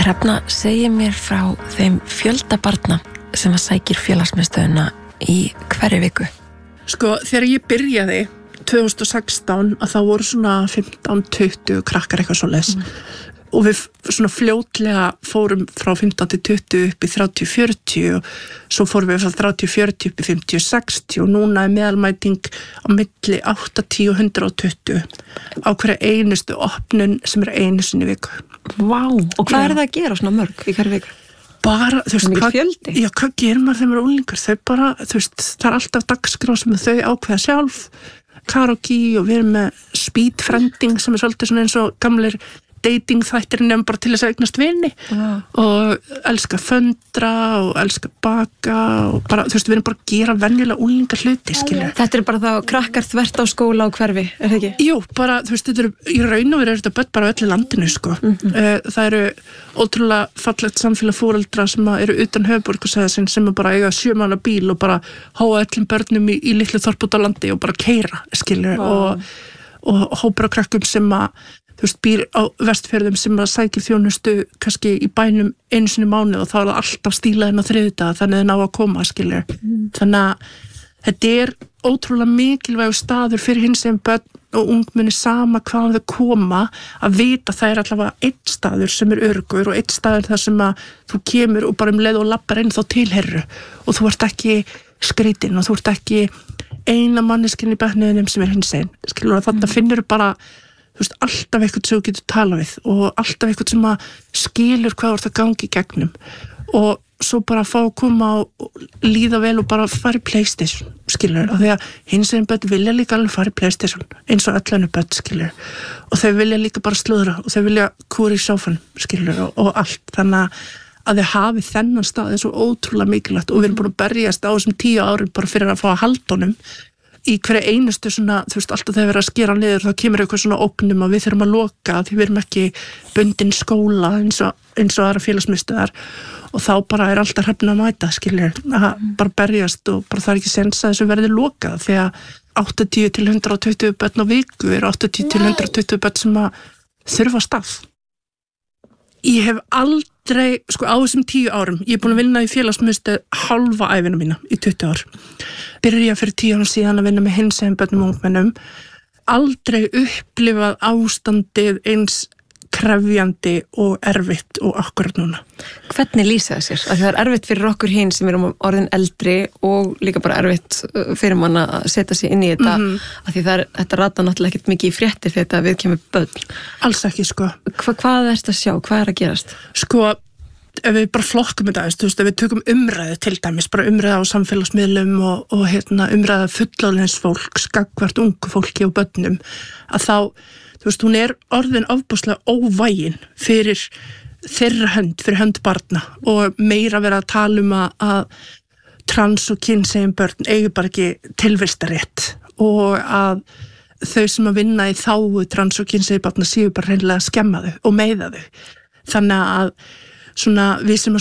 Hrefna, segir mér frá þeim fjölda barna sem að sækir félagsmiðstöðina í hverri viku. Sko, þegar ég byrjaði 2016 að þá voru svona 15-20 krakkar eitthvað svoleiðis. Og við svona fljótlega fórum frá 15 til 20 upp í 30-40 og svo fórum við frá 30-40 upp í 50-60 og núna meðalmæting á milli 80 og 120 á hverja einustu opnun sem einu sinni í viku. Vá, og hvað það að gera svona mörg í hverju viku? Bara, þú veist, hvað gerir maður þegar maður er unglingur? Þau bara, þú veist, það er alltaf dagskrá sem þau ákveða sjálf, karaoke og við erum með speed friending sem er svolítið svona eins og gamlir dating þættir nefnum bara til þess að eignast vini og elska föndra og elska baka og bara, þú veist, við erum bara að gera venjulega unglinga hluti, skilja. Þetta er bara þá krakkar þvert á skóla og hverfi, er það ekki? Jú, bara, þú veist, þetta eru, í raun og veru þetta börn bara á öllu landinu, sko. Það eru ótrúlega fallegt samfélag foreldra sem eru utan höfuðborgarsvæðisins sem bara eiga 7 mánaða bíl og bara háa öllum börnum í litlu þorp út á landi og bara keyra, skilja, og hópur af krakkum sem þú veist, býr á Vestfjörðum sem að sækir þjónustu kannski í bænum einu sinni mánuð og þá er það alltaf stílaðinn á þriðjudag þannig að það ná að koma, skilur. Þannig að þetta er ótrúlega mikilvægur staður fyrir hinsegin börn og ungmenni sama hvaðan þau koma að vita það er allavega einn staður sem er öruggur og einn staður þar sem að þú kemur og bara leið og lappar inn þá tilherru og þú ert ekki skrýtin og þú ert ekki eina manneskinn í bekknum sem er hinsegin, skilur, og þannig finnur bara þú veist, alltaf eitthvað sem þú getur tala við og alltaf eitthvað sem að skilur hvað voru það gangi í gegnum og svo bara fá að koma og líða vel og bara fara í PlayStation, skilur, og því að hinsegin börn vilja líka alveg fara í PlayStation eins og öll önnur börn, skilur, og þau vilja líka bara slúðra og þau vilja kúra í sófann, skilur, og allt, þannig að þau hafi þennan stað er svo ótrúlega mikilvægt og við erum búin að berjast á þessum 10 árum bara fyrir að fá að halda honum í hverju einustu svona, þú veist, alltaf þegar við erum að skera niður þá kemur eitthvað svona ógnum að við þurfum að loka því við erum ekki bundin skóla eins og aðra félagsmiðstöðvar og þá bara er alltaf Hrefna að mæta, skilur, að bara berjast og bara það er ekki sens að þessu verði lokað því að 80 til 120 börn á viku er 80 til 120 börn sem að þurfa stað. Ég hef aldrei, sko á þessum 10 árum, ég er búin að vinna í félagsmiðstöð halva ævina mína í 20 ár. Byrja fyrir 10 árum síðan að vinna með hinsegin börnum og ungmennum. Aldrei upplifað ástandið eins krefjandi og erfitt og akkurat núna. Hvernig lýsa það sér? Það er erfitt fyrir okkur hinn sem erum orðin eldri og líka bara erfitt fyrir mann að setja sig inn í þetta af því þetta rata náttúrulega ekkert mikið í fréttir þegar þetta viðkemur börn. Alls ekki, sko. Hvað er þetta að sjá? Hvað er að gerast? Sko, ef við bara flokkum þetta aðeins, þú veist, ef við tökum umræðu til dæmis, bara umræðu á samfélagsmiðlum og umræðu fullorðins fólks, gagnvart ungu fólki og börnum, að þá þú veist, hún er orðin ofboðslega óvægin fyrir þeirra hönd, fyrir hönd barna og meira vera að tala um að trans og kynsegin börn eigi bara ekki tilvistarétt og að þau sem að vinna í þágu trans og kynsegin barna séu bara hreinlega að skemma þau og meiða þau. Þannig að svona við sem að